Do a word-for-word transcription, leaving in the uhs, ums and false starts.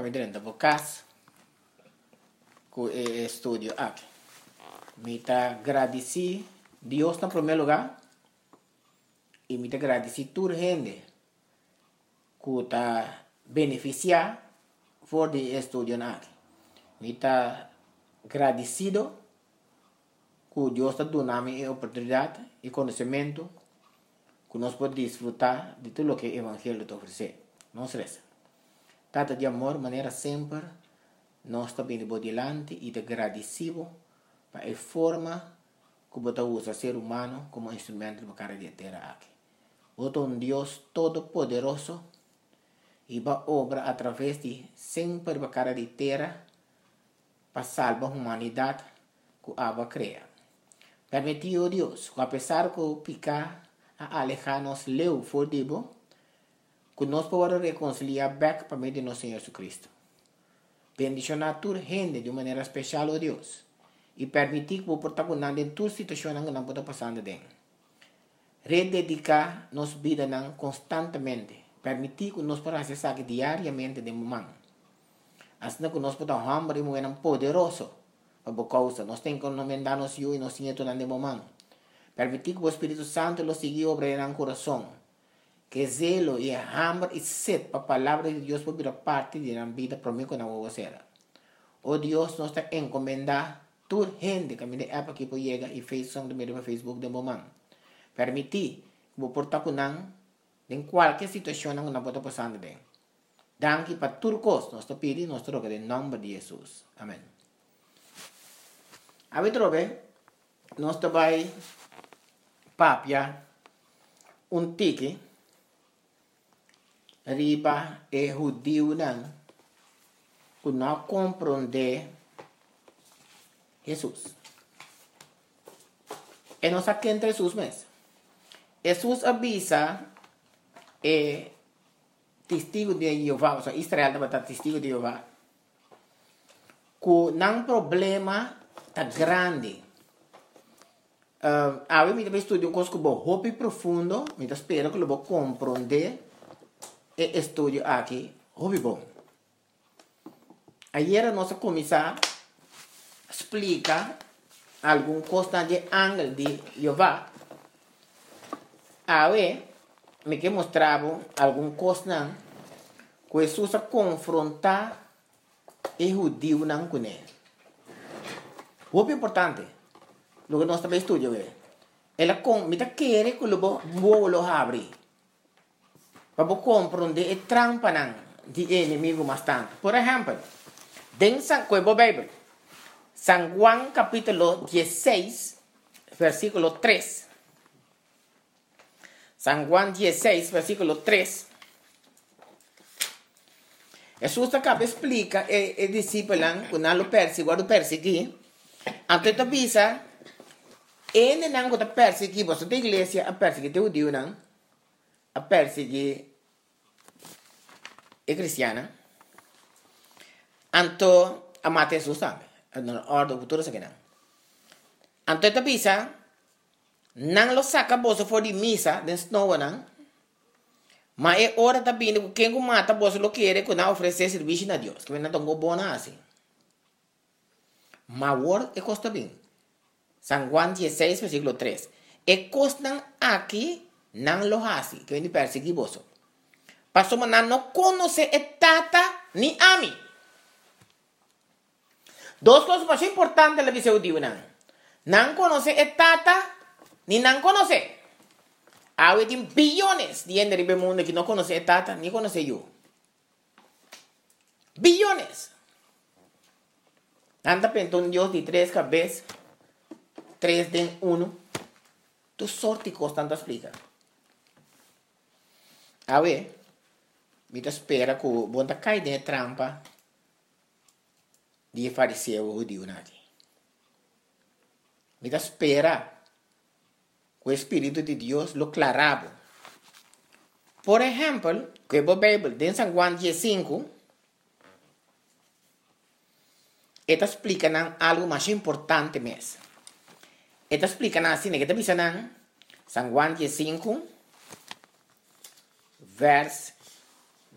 para mí dentro de casa, que estudio aquí. Me está agradecido Dios en primer lugar y me está agradecido toda gente que está beneficiada por el estudio aquí. Me está agradecido que Dios está dando la oportunidad y conocimiento que nos puede disfrutar de todo lo que el Evangelio te ofrece. Nos reza. Trata de amor, manera siempre, nos está viendo por delante y te agradecido para la forma que você usa el ser humano como instrumento para cada tierra aquí. Você un Dios todopoderoso y va a obrar a través de siempre para cada tierra para salvar la humanidad que Abba crea. Permitió Dios que a pesar que picar a alejarnos leu for dibo, que nos podamos reconciliar back para medio de nuestro Señor Jesucristo. Bendición a tu gente de manera especial, oh Dios, y permitir que vos protagonizar en tu situación que no pueda pasar de. Rededicar nos vida constantemente, permitir que nos podamos hacer diariamente de momento. Así que nos podamos hambre y muy poderoso. Por causa, nós temos que encomendar-nos e nós temos que de momento. Permitir que o Espírito Santo lo siga obrando no coração. Que zelo e hambre e sede para a palavra de Deus por parte da vida para mim que não vou fazer. Oh Deus, nós está encomendar toda gente que me dê app aqui para chegar e fez som do meio do Facebook de momento. Permitir que vou portar com não em qualquer situação que não pode passar bem. Danke para tudo costo, nós está pedindo, nós troca em nome de Jesus. Amém. A trobe, nós também papia um tique riba e judeu não que não compreende Jesus. E nós aqui entre Jesus mesmo. Jesus avisa e testigo de Jeová, ou seja, Israel também está testigo de Jeová, que não problema tá grande. Uh, a mim me estudo um coisa que vou hopi profundo, me espero que eu vou compreender e estudo aqui, hopi bom. Ayer nós começar a explicar algum coisa de ângulo de Jeová. Aí me que mostrava algum coisa que Jesus confrontar e judeu não com ele. Muito importante, lo que nós também estudamos é, ela com, me quer que eu vou lo abrir, para compreender a trampa de inimigo bastante. Por exemplo, dentro da Bíblia, San Juan capítulo dieciséis, versículo tres. San Juan dieciséis, versículo tres. Jesús acaba explica e, e discípulo quando lo perseguiu, quando persegui, antes da visa, ele não está perseguindo, você da igreja a perseguir o Deus não, a perseguir a cristiana, anto a matar Jesus também, na ordem futura se que não. Antes da visa, não lo saca bolsa for de missa, dentro não não, mas é hora também que quem mata bolsa lo quer que não oferecer serviço a Deus, que não tão bom assim. Mas agora é costa bem. San Juan dieciséis, versículo tres. E costan aqui não lo hace, que vem perseguir você. Pastor, mas não conhece a tata nem a mim. Duas coisas mais importantes da visão de não. Não conhece a tata, nem não conhece. Há bilhões de gente no mundo que não conhece a tata, nem conhece eu. Bilhões. Anda pensando um Deus de três cabeças, três de um, tu sorte constante explica. A ver, me espera que o bom cai de trampa de fariseu ou de unagi. Me espera que o Espírito de Deus lo clarabo. Por exemplo, que a Bíblia, em San Juan cinco, esta explica algo mais importante mesmo. Esta explica assim, que está dizendo San Juan cinco, verso